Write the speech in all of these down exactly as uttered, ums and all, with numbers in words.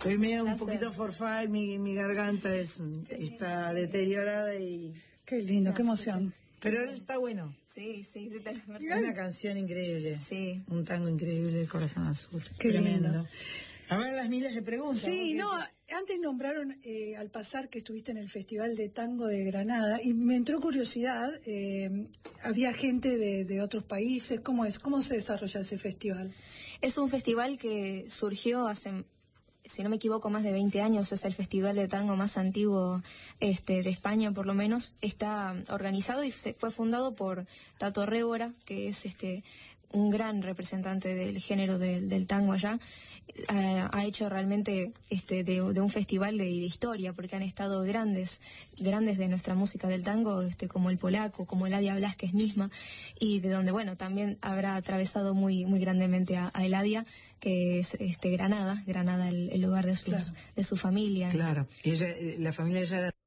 Estoy medio un poquito forfait, mi, mi garganta es, está deteriorada y... Qué lindo, qué emoción. Pero él está bueno. Sí, sí, sí. Te Una canción increíble. Sí. Un tango increíble, El Corazón Azul. Qué Tremendo. lindo. A ver las miles de preguntas. Sí, no, antes nombraron eh, al pasar que estuviste en el Festival de Tango de Granada y me entró curiosidad, eh, había gente de, de otros países, ¿cómo es? ¿Cómo se desarrolla ese festival? Es un festival que surgió hace, si no me equivoco, más de veinte años. Es el festival de tango más antiguo este, de España, por lo menos. Está organizado y se fue fundado por Tato Révora, que es este un gran representante del género del, del tango allá. Uh, ha hecho realmente este de, de un festival de, de historia, porque han estado grandes grandes de nuestra música del tango, este como el polaco, como Eladia Blasquez misma, y de donde bueno también habrá atravesado muy muy grandemente a, a Eladia, que es este Granada, Granada el, el lugar de sus claro. de su familia. Claro, ella, la familia ella era...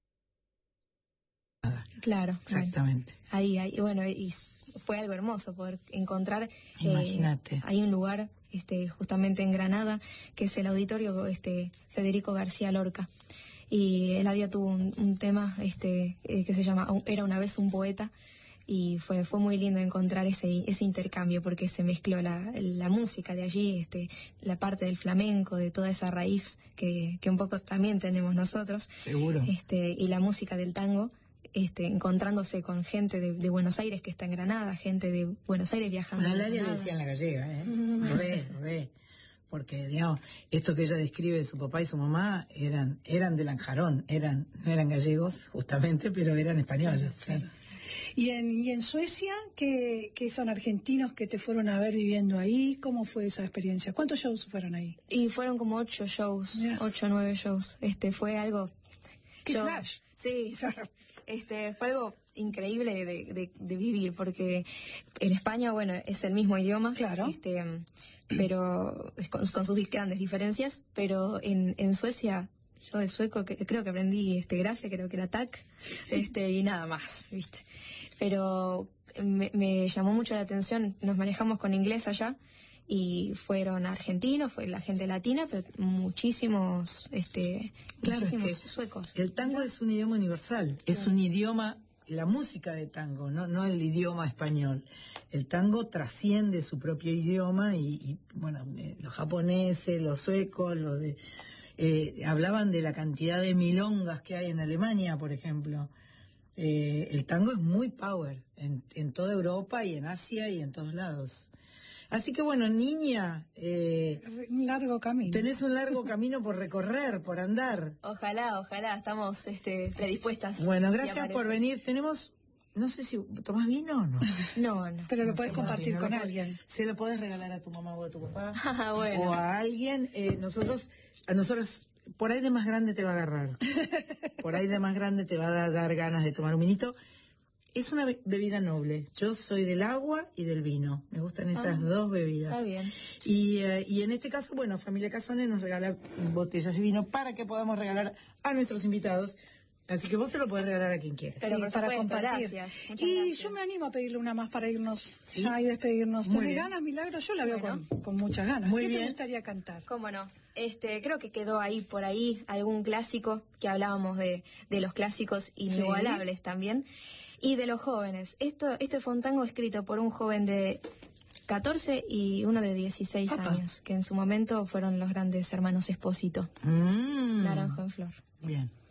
Claro, exactamente. Bueno, ahí, ahí, bueno, y fue algo hermoso poder encontrar. Imagínate. Eh, hay un lugar este justamente en Granada que es el auditorio este Federico García Lorca, y Eladia tuvo un, un tema este eh, que se llama Era una vez un poeta, y fue fue muy lindo encontrar ese ese intercambio, porque se mezcló la, la música de allí, este la parte del flamenco, de toda esa raíz que, que un poco también tenemos nosotros. Seguro. Este y la música del tango. Este, encontrándose con gente de, de Buenos Aires que está en Granada, gente de Buenos Aires viajando. Bueno, a Eladia le decían la gallega, ¿eh? Re, re. Porque, digamos, esto que ella describe de su papá y su mamá eran eran de Lanjarón, eran, no eran gallegos, justamente, pero eran españoles. Sí, sí. ¿Y en, y en Suecia, ¿qué, qué son argentinos que te fueron a ver viviendo ahí? ¿Cómo fue esa experiencia? ¿Cuántos shows fueron ahí? Y fueron como ocho shows, yeah. ocho o nueve shows. Este, fue algo... ¡Qué yo, flash! Sí, este, fue algo increíble de, de, de vivir, porque en España, bueno, es el mismo idioma, claro, este, pero con, con sus grandes diferencias, pero en, en Suecia, yo de sueco que, creo que aprendí este gracia, creo que era tac, este, y nada más, ¿viste? Pero me, me llamó mucho la atención, nos manejamos con inglés allá, y fueron argentinos, fue la gente latina, pero muchísimos, este, claro, muchísimos es que suecos. El tango es un idioma universal, es claro. un idioma, la música de tango, no, no el idioma español. El tango trasciende su propio idioma y, y bueno, eh, los japoneses, los suecos, los de, eh, hablaban de la cantidad de milongas que hay en Alemania, por ejemplo. Eh, el tango es muy power en, en toda Europa y en Asia y en todos lados. Así que bueno, niña, eh, un largo camino. Tenés un largo camino por recorrer, por andar. Ojalá, ojalá, estamos este, predispuestas. Bueno, gracias si por venir. Tenemos, no sé si, ¿tomás vino o no? No, no. Pero lo no podés compartir vino, con lo alguien. Podés, se lo podés regalar a tu mamá o a tu papá. Ah, bueno. O a alguien. Eh, nosotros, a nosotros, por ahí de más grande te va a agarrar. Por ahí de más grande te va a dar ganas de tomar un vinito. Es una bebida noble. Yo soy del agua y del vino. Me gustan esas ah, dos bebidas. Está bien. Y, eh, y en este caso, bueno, Familia Casone nos regala botellas de vino para que podamos regalar a nuestros invitados. Así que vos se lo podés regalar a quien quieras. Pero sí, por para supuesto, compartir. Gracias. Muchas y gracias. Yo me animo a pedirle una más para irnos ¿Sí? ya y despedirnos. Muy ¿Tenés bien. ganas, Milagro? Yo la veo bueno. con, con muchas ganas. Muy ¿Qué bien. te gustaría cantar? ¿Cómo no? Este, creo que quedó ahí por ahí algún clásico, que hablábamos de, de los clásicos inigualables sí. también. Y de los jóvenes. Esto, este fue un tango escrito por un joven de catorce y uno de dieciséis Apa. años, que en su momento fueron los grandes hermanos Espósito. Mm. Naranjo en flor. Bien.